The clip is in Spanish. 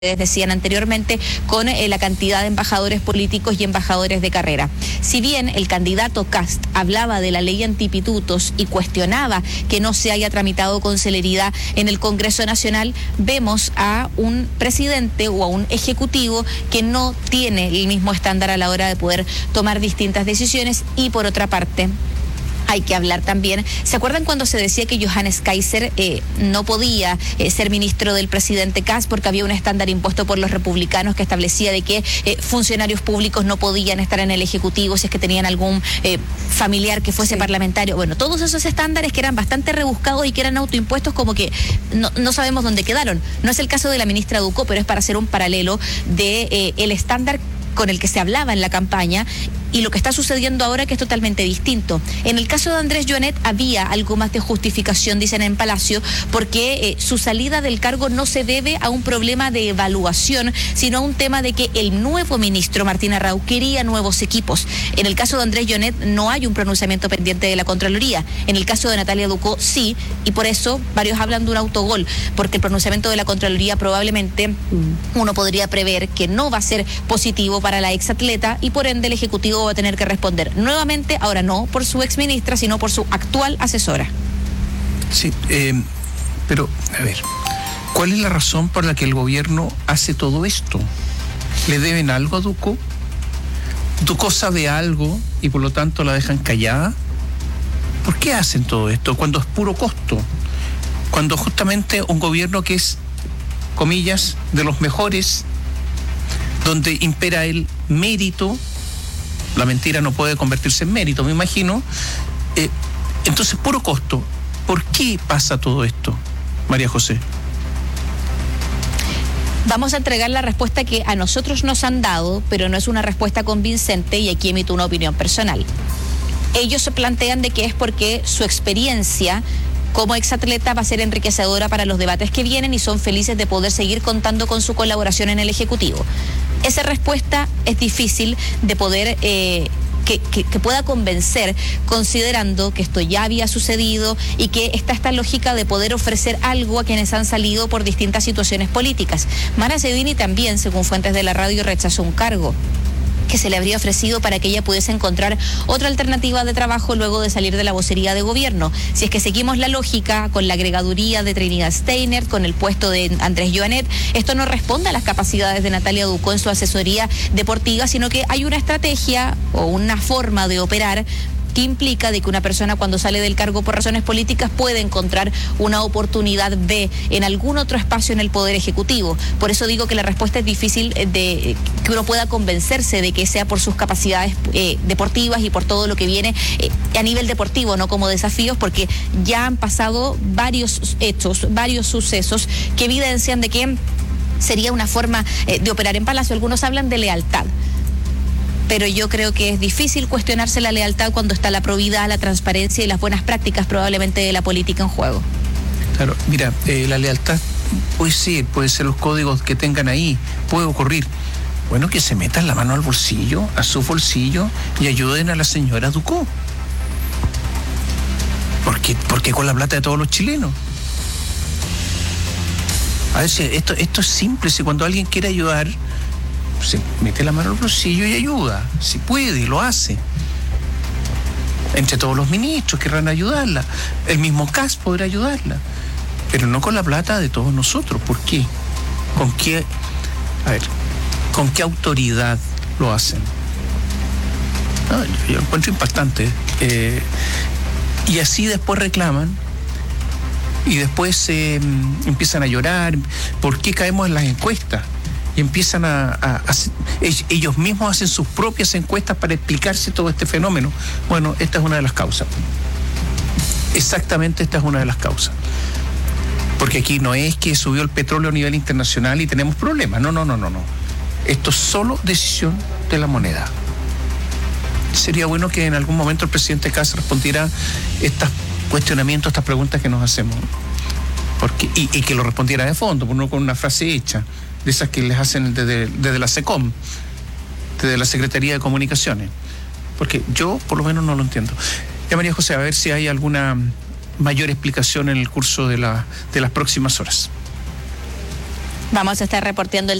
decían anteriormente, con la cantidad de embajadores políticos y embajadores de carrera. Si bien el candidato Kast hablaba de la ley antipitutos y cuestionaba que no se haya tramitado con celeridad en el Congreso Nacional, vemos a un presidente o a un ejecutivo que no tiene el mismo estándar a la hora de poder tomar distintas decisiones. Y por otra parte, hay que hablar también, ¿se acuerdan cuando se decía que Johannes Kaiser no podía ser ministro del presidente Kast porque había un estándar impuesto por los republicanos que establecía de que funcionarios públicos no podían estar en el Ejecutivo si es que tenían algún familiar que fuese parlamentario? Bueno, todos esos estándares que eran bastante rebuscados y que eran autoimpuestos, como que no sabemos dónde quedaron. No es el caso de la ministra Ducó, pero es para hacer un paralelo de el estándar con el que se hablaba en la campaña y lo que está sucediendo ahora, que es totalmente distinto. En el caso de Andrés Joanet había algo más de justificación, dicen en Palacio, porque su salida del cargo no se debe a un problema de evaluación, sino a un tema de que el nuevo ministro Martín Arrau quería nuevos equipos. En el caso de Andrés Joanet no hay un pronunciamiento pendiente de la Contraloría. En el caso de Natalia Ducó sí, y por eso varios hablan de un autogol, porque el pronunciamiento de la Contraloría probablemente uno podría prever que no va a ser positivo para la exatleta y por ende el Ejecutivo va a tener que responder nuevamente, ahora no por su exministra, sino por su actual asesora. Sí, pero a ver, ¿cuál es la razón por la que el gobierno hace todo esto? ¿Le deben algo a Ducó? ¿Ducó sabe algo y por lo tanto la dejan callada? ¿Por qué hacen todo esto cuando es puro costo? Cuando justamente un gobierno que es, comillas, de los mejores, donde impera el mérito, la mentira no puede convertirse en mérito, me imagino. Entonces, puro costo. ¿Por qué pasa todo esto, María José? Vamos a entregar la respuesta que a nosotros nos han dado, pero no es una respuesta convincente y aquí emito una opinión personal. Ellos se plantean de que es porque su experiencia como exatleta va a ser enriquecedora para los debates que vienen y son felices de poder seguir contando con su colaboración en el Ejecutivo. Esa respuesta es difícil de poder que pueda convencer, considerando que esto ya había sucedido y que está esta lógica de poder ofrecer algo a quienes han salido por distintas situaciones políticas. Mara Zedini también, según fuentes de la radio, rechazó un cargo que se le habría ofrecido para que ella pudiese encontrar otra alternativa de trabajo luego de salir de la vocería de gobierno. Si es que seguimos la lógica con la agregaduría de Trinidad Steiner, con el puesto de Andrés Joanet, esto no responde a las capacidades de Natalia Ducó en su asesoría deportiva, sino que hay una estrategia o una forma de operar que implica de que una persona cuando sale del cargo por razones políticas puede encontrar una oportunidad B en algún otro espacio en el Poder Ejecutivo. Por eso digo que la respuesta es difícil de que uno pueda convencerse de que sea por sus capacidades deportivas y por todo lo que viene a nivel deportivo, no como desafíos, porque ya han pasado varios hechos, varios sucesos que evidencian de que sería una forma de operar en Palacio. Algunos hablan de lealtad, pero yo creo que es difícil cuestionarse la lealtad cuando está la probidad, la transparencia y las buenas prácticas probablemente de la política en juego. Claro, mira, la lealtad puede ser los códigos que tengan ahí, puede ocurrir. Bueno, que se metan la mano al bolsillo, a su bolsillo, y ayuden a la señora Ducó. Porque con la plata de todos los chilenos. A ver, esto es simple, si cuando alguien quiere ayudar, se mete la mano al bolsillo y ayuda, si puede, lo hace. Entre todos los ministros querrán ayudarla, el mismo Kast podrá ayudarla, pero no con la plata de todos nosotros. ¿Por qué? ¿Con qué autoridad lo hacen? No, yo encuentro impactante. Y así después reclaman y después empiezan a llorar. ¿Por qué caemos en las encuestas? Y empiezan ellos mismos hacen sus propias encuestas para explicarse todo este fenómeno. Bueno, esta es una de las causas. Exactamente, esta es una de las causas. Porque aquí no es que subió el petróleo a nivel internacional y tenemos problemas. No. Esto es solo decisión de la moneda. Sería bueno que en algún momento el presidente Kast respondiera estos cuestionamientos, estas preguntas que nos hacemos. Y que lo respondiera de fondo, no con una frase hecha, de esas que les hacen desde la SECOM, desde la Secretaría de Comunicaciones. Porque yo, por lo menos, no lo entiendo. Ya, María José, a ver si hay alguna mayor explicación en el curso de las próximas horas. Vamos a estar reporteando el